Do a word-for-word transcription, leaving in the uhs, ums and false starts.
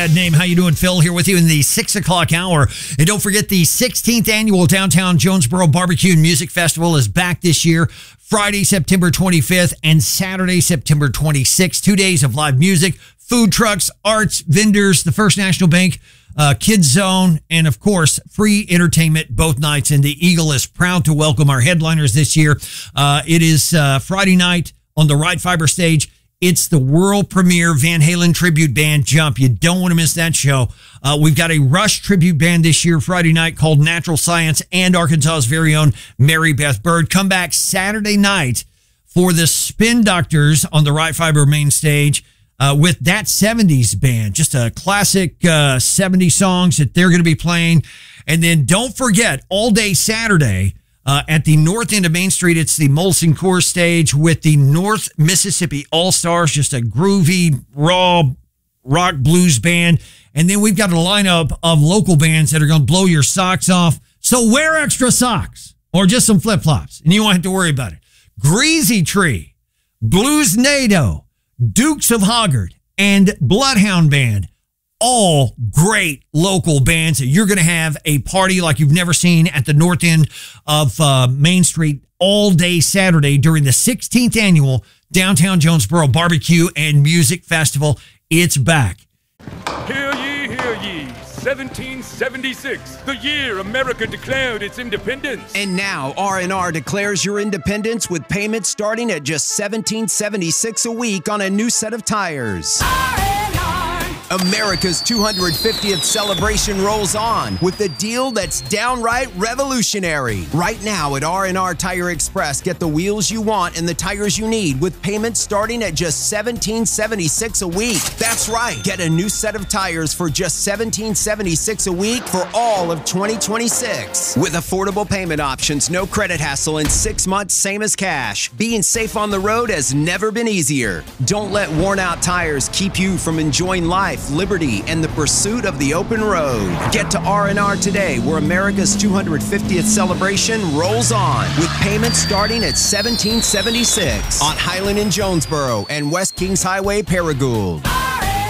Name, how you doing? Phil here with you in the six o'clock hour. And don't forget, the sixteenth annual Downtown Jonesboro Barbecue and Music Festival is back this year. Friday, September twenty-fifth and Saturday, September twenty-sixth. Two days of live music, food trucks, arts, vendors, the First National Bank, uh, Kids Zone, and of course, free entertainment both nights. And the Eagle is proud to welcome our headliners this year. Uh, it is uh, Friday night on the Right Fiber stage. It's the world premiere Van Halen tribute band, Jump. You don't want to miss that show. Uh, we've got a Rush tribute band this year, Friday night, called Natural Science, and Arkansas's very own Mary Beth Bird. Come back Saturday night for the Spin Doctors on the Right Fiber main stage uh, with That seventies Band. Just a classic uh, seventies songs that they're going to be playing. And then don't forget, all day Saturday, Uh, at the north end of Main Street, it's the Molson Coors stage with the North Mississippi All-Stars, just a groovy, raw rock blues band. And then we've got a lineup of local bands that are going to blow your socks off. So wear extra socks or just some flip-flops, and you won't have to worry about it. Greasy Tree, Blues NATO, Dukes of Hazzard, and Bloodhound Band. All great local bands that you're going to have a party like you've never seen at the north end of uh, Main Street all day Saturday during the sixteenth annual Downtown Jonesboro Barbecue and Music Festival. It's back. Hear ye, hear ye. seventeen seventy-six, the year America declared its independence. And now R and R declares your independence with payments starting at just seventeen seventy-six a week on a new set of tires. R and R. America's two hundred fiftieth celebration rolls on with a deal that's downright revolutionary. Right now at R and R Tire Express, get the wheels you want and the tires you need with payments starting at just seventeen seventy-six a week. That's right. Get a new set of tires for just seventeen seventy-six a week for all of twenty twenty-six. With affordable payment options, no credit hassle, and six months same as cash. Being safe on the road has never been easier. Don't let worn out tires keep you from enjoying life, liberty, and the pursuit of the open road. Get to R and R today, where America's two hundred fiftieth celebration rolls on, with payments starting at seventeen seventy-six on Highland in Jonesboro and West Kings Highway, Paragould.